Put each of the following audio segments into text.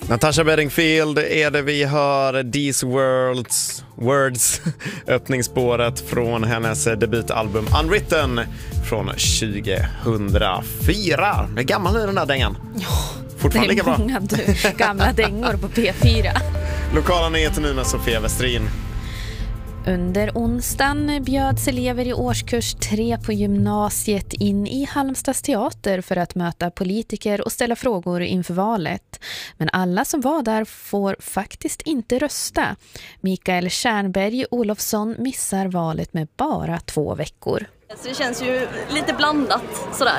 Natasha Bedingfield är det vi hör. These Words, öppningsspåret från hennes debutalbum Unwritten från 2004. Det är gammal i den där dängan. Ja, fortfarande det är lika många gamla dängor på P4. Lokala nyheter nu med Sofia Westrin. Under onsdagen bjöds elever i årskurs 3 på gymnasiet in i Halmstads teater för att möta politiker och ställa frågor inför valet. Men alla som var där får faktiskt inte rösta. Mikael Tjärnberg Olofsson missar valet med bara 2 veckor. Så det känns ju lite blandat sådär.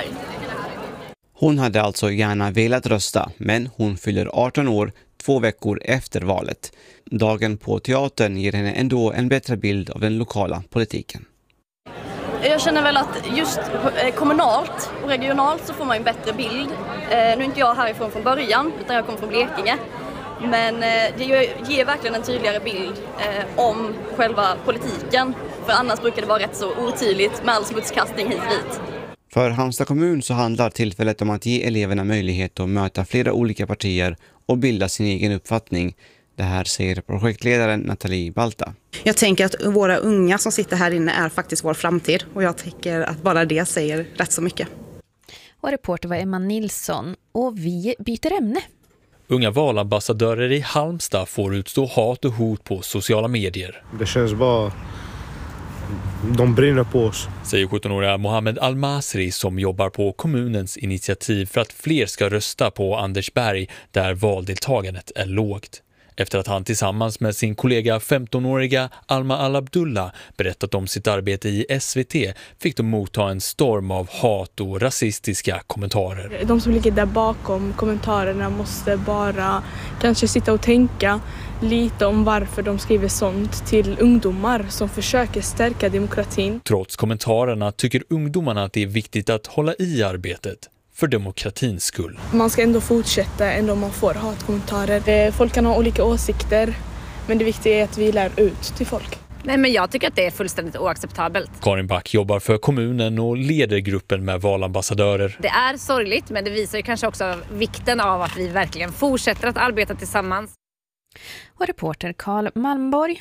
Hon hade alltså gärna velat rösta, men hon fyller 18 år 2 veckor efter valet. Dagen på teatern ger henne ändå en bättre bild av den lokala politiken. Jag känner väl att just kommunalt och regionalt så får man en bättre bild. Nu är inte jag härifrån från början utan jag kommer från Blekinge. Men det ger verkligen en tydligare bild om själva politiken. För annars brukar det vara rätt så otydligt med all smutskastning hit och dit. För Halmstad kommun så handlar tillfället om att ge eleverna möjlighet att möta flera olika partier och bilda sin egen uppfattning. Det här säger projektledaren Nathalie Balta. Jag tänker att våra unga som sitter här inne är faktiskt vår framtid. Och jag tycker att bara det säger rätt så mycket. Och reporter var Emma Nilsson. Och vi byter ämne. Unga valambassadörer i Halmstad får utstå hat och hot på sociala medier. Det känns bara... De brinner på oss. Säger 17-åriga Mohammed Al-Masri som jobbar på kommunens initiativ för att fler ska rösta på Anders Berg där valdeltagandet är lågt. Efter att han tillsammans med sin kollega 15-åriga Alma Al-Abdullah berättat om sitt arbete i SVT fick de motta en storm av hat och rasistiska kommentarer. De som ligger där bakom kommentarerna måste bara kanske sitta och tänka lite om varför de skriver sånt till ungdomar som försöker stärka demokratin. Trots kommentarerna tycker ungdomarna att det är viktigt att hålla i arbetet. För demokratins skull. Man ska ändå fortsätta ändå om man får hatkommentarer. Folk kan ha olika åsikter, men det viktiga är att vi lär ut till folk. Nej, men jag tycker att det är fullständigt oacceptabelt. Karin Back jobbar för kommunen och leder gruppen med valambassadörer. Det är sorgligt, men det visar ju kanske också vikten av att vi verkligen fortsätter att arbeta tillsammans. Och reporter Carl Malmborg.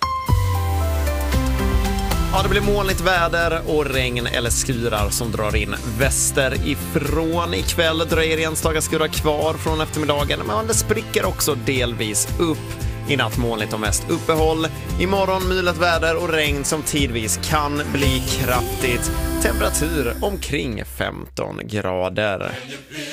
Ja, det blir molnigt väder och regn eller skurar som drar in västerifrån. Ikväll dröjer enstaka skurar kvar från eftermiddagen, men det spricker också delvis upp. I natt molnigt och mest uppehåll. Imorgon mylet väder och regn som tidvis kan bli kraftigt. Temperatur omkring 15 grader.